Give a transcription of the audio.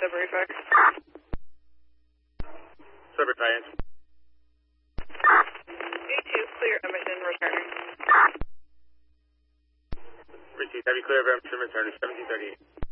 Sudbury Fire. Sudbury Fire. A2, clear Edmonton, returning. Received. Heavy clear of Edmonton, returning 1738.